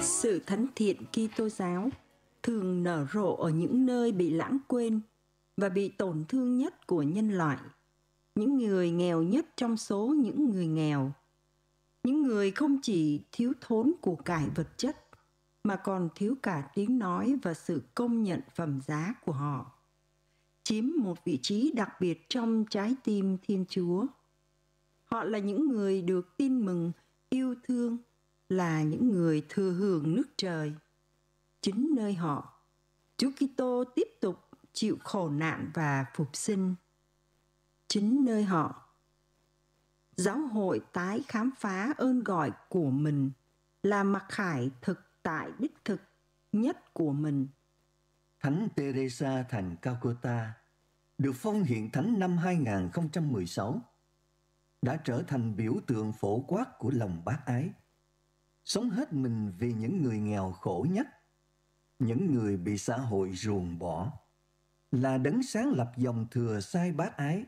Sự thánh thiện Kitô giáo thường nở rộ ở những nơi bị lãng quên và bị tổn thương nhất của nhân loại, những người nghèo nhất trong số những người nghèo, những người không chỉ thiếu thốn của cải vật chất mà còn thiếu cả tiếng nói và sự công nhận phẩm giá của họ, chiếm một vị trí đặc biệt trong trái tim Thiên Chúa. Họ là những người được tin mừng, yêu thương, là những người thừa hưởng nước trời. Chính nơi họ, Chúa Kitô tiếp tục chịu khổ nạn và phục sinh. Chính nơi họ, giáo hội tái khám phá ơn gọi của mình, là mặc khải thực tại đích thực nhất của mình. Thánh Teresa thành Calcutta được phong hiện thánh năm 2016 đã trở thành biểu tượng phổ quát của lòng bác ái, sống hết mình vì những người nghèo khổ nhất, những người bị xã hội ruồng bỏ, là đấng sáng lập dòng thừa sai bác ái.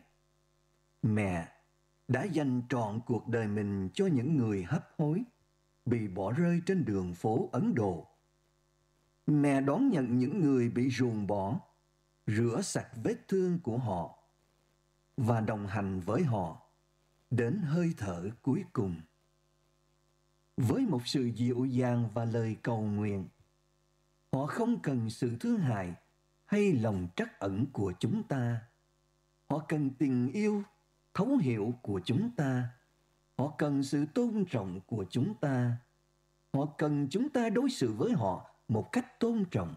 Mẹ đã dành trọn cuộc đời mình cho những người hấp hối, bị bỏ rơi trên đường phố Ấn Độ. Mẹ đón nhận những người bị ruồng bỏ, rửa sạch vết thương của họ và đồng hành với họ đến hơi thở cuối cùng. Với một sự dịu dàng và lời cầu nguyện, họ không cần sự thương hại hay lòng trắc ẩn của chúng ta. Họ cần tình yêu, thấu hiểu của chúng ta. Họ cần sự tôn trọng của chúng ta. Họ cần chúng ta đối xử với họ một cách tôn trọng.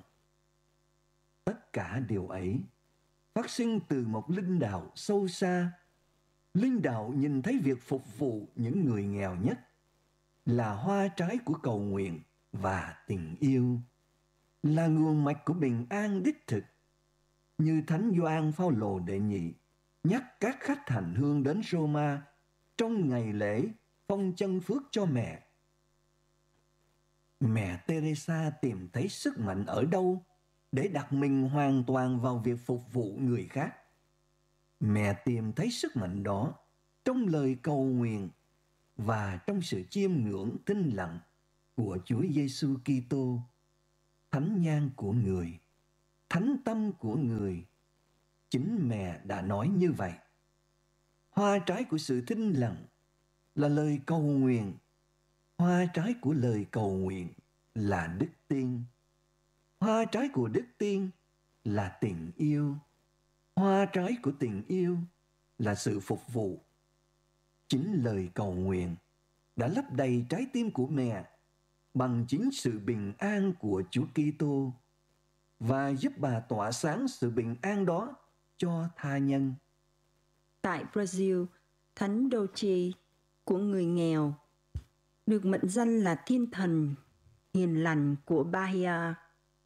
Tất cả điều ấy phát sinh từ một linh đạo sâu xa. Linh đạo nhìn thấy việc phục vụ những người nghèo nhất là hoa trái của cầu nguyện và tình yêu, là nguồn mạch của bình an đích thực. Như Thánh Gioan Phaolô đệ nhị nhắc các khách hành hương đến Roma trong ngày lễ phong chân phước cho mẹ. Mẹ Teresa tìm thấy sức mạnh ở đâu để đặt mình hoàn toàn vào việc phục vụ người khác? Mẹ tìm thấy sức mạnh đó trong lời cầu nguyện và trong sự chiêm ngưỡng thinh lặng của Chúa Giêsu Kitô, thánh nhan của người, thánh tâm của người. Chính mẹ đã nói như vậy. Hoa trái của sự thinh lặng là lời cầu nguyện. Hoa trái của lời cầu nguyện là đức tin. Hoa trái của đức tin là tình yêu. Hoa trái của tình yêu là sự phục vụ. Chính lời cầu nguyện đã lấp đầy trái tim của mẹ bằng chính sự bình an của Chúa Kitô và giúp bà tỏa sáng sự bình an đó cho tha nhân. Tại Brazil, Thánh Doce của người nghèo được mệnh danh là thiên thần hiền lành của Bahia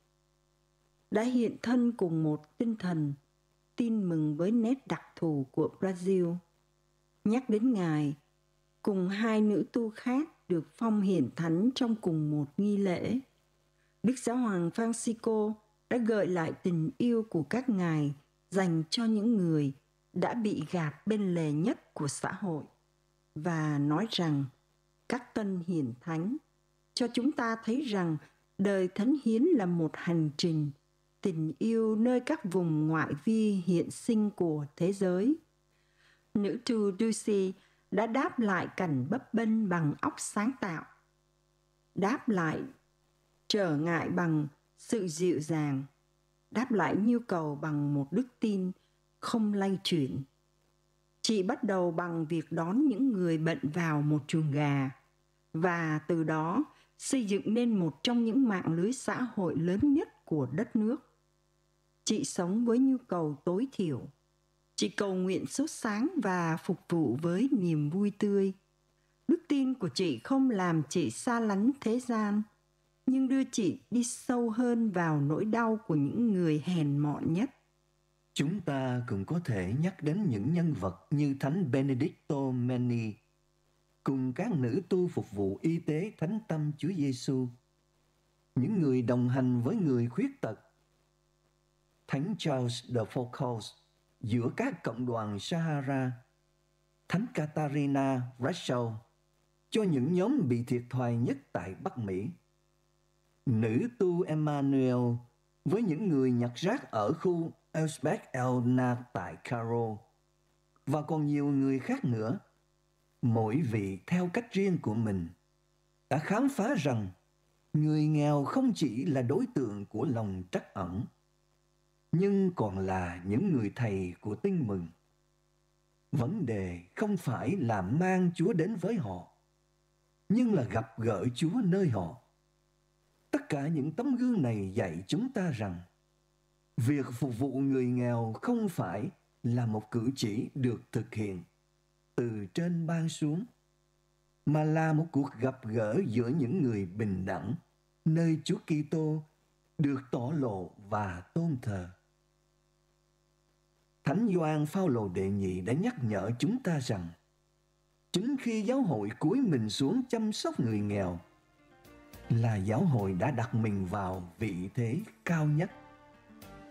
đã hiện thân cùng một tinh thần tin mừng với nét đặc thù của Brazil. Nhắc đến Ngài, cùng hai nữ tu khác được phong hiển thánh trong cùng một nghi lễ. Đức Giáo hoàng Francisco đã gợi lại tình yêu của các ngài dành cho những người đã bị gạt bên lề nhất của xã hội và nói rằng các tân hiển thánh cho chúng ta thấy rằng đời thánh hiến là một hành trình tình yêu nơi các vùng ngoại vi hiện sinh của thế giới. Nữ tu Ducy đã đáp lại cảnh bấp bênh bằng óc sáng tạo, đáp lại trở ngại bằng sự dịu dàng, đáp lại nhu cầu bằng một đức tin không lay chuyển. Chị bắt đầu bằng việc đón những người bệnh vào một chuồng gà và từ đó xây dựng nên một trong những mạng lưới xã hội lớn nhất của đất nước. Chị sống với nhu cầu tối thiểu. Chị cầu nguyện sốt sáng và phục vụ với niềm vui tươi. Đức tin của chị không làm chị xa lánh thế gian, nhưng đưa chị đi sâu hơn vào nỗi đau của những người hèn mọn nhất. Chúng ta cũng có thể nhắc đến những nhân vật như Thánh Benedicto Meni, cùng các nữ tu phục vụ y tế thánh tâm Chúa Giêsu, những người đồng hành với người khuyết tật. Thánh Charles de Foucault giữa các cộng đoàn Sahara, Thánh Catarina Rachel cho những nhóm bị thiệt thòi nhất tại Bắc Mỹ. Nữ tu Emmanuel với những người nhặt rác ở khu Elsbeth Elna tại Cairo và còn nhiều người khác nữa, mỗi vị theo cách riêng của mình, đã khám phá rằng người nghèo không chỉ là đối tượng của lòng trắc ẩn, nhưng còn là những người thầy của tin mừng. Vấn đề không phải là mang Chúa đến với họ, nhưng là gặp gỡ Chúa nơi họ. Tất cả những tấm gương này dạy chúng ta rằng việc phục vụ người nghèo không phải là một cử chỉ được thực hiện từ trên ban xuống, mà là một cuộc gặp gỡ giữa những người bình đẳng, nơi Chúa Kitô được tỏ lộ và tôn thờ. Thánh Gioan Phao-lô đệ nhị đã nhắc nhở chúng ta rằng chính khi giáo hội cúi mình xuống chăm sóc người nghèo là giáo hội đã đặt mình vào vị thế cao nhất.